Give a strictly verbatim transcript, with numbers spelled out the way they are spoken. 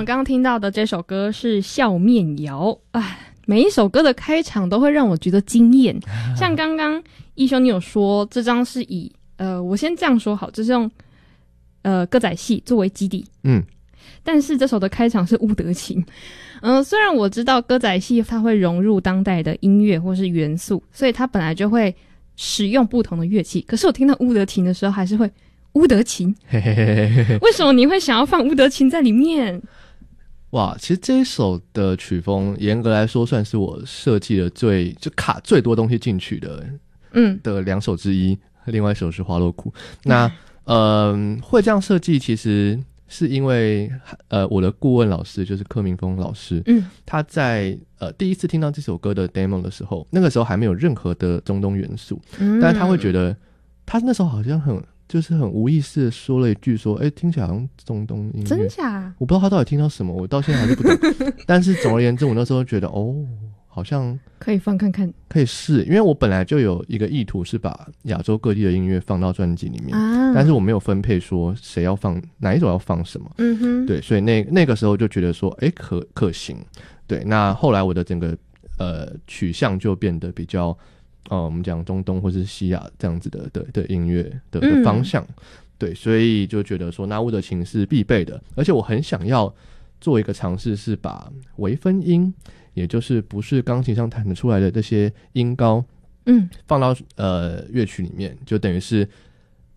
们刚刚听到的这首歌是笑面谣，哎，每一首歌的开场都会让我觉得惊艳。像刚刚一兄你有说这张是以呃，我先这样说好，这是用呃歌仔戏作为基底， 嗯， 但是这首的开场是乌德琴。嗯、呃，虽然我知道歌仔戏它会融入当代的音乐或是元素，所以它本来就会使用不同的乐器，可是我听到乌德琴的时候还是会乌德琴。 嘿嘿嘿嘿嘿， 为什么你会想要放乌德琴在里面？ 哇，其实这一首的曲风严格来说算是我设计的最就卡最多东西进去的嗯的两首之一，另外一首是花落库。那嗯、呃，会这样设计其实是因为呃我的顾问老师就是柯明峰老师， 嗯， 他在呃第一次听到这首歌的 demo 的时候，那个时候还没有任何的中东元素， 嗯， 但是他会觉得他那时候好像很就是很无意识的说了一句说，哎，听起来好像中东音乐， 真假？ 我不知道他到底听到什么，我到现在还是不懂。但是总而言之，我那时候觉得哦，好像可以放看看可以试，因为我本来就有一个意图是把亚洲各地的音乐放到专辑里面， 啊， 但是我没有分配说谁要放哪一首要放什么。 嗯哼， 对，所以那那个时候就觉得说，哎，可可行。对，那后来我的整个呃取向就变得比较。呃，我们讲中东或是西亚这样子的的的音乐的的方向，嗯、对，所以就觉得说，那乌德琴是必备的，而且我很想要做一个尝试，是把微分音，也就是不是钢琴上弹得出来的这些音高， 嗯， 放到呃乐曲里面，就等于是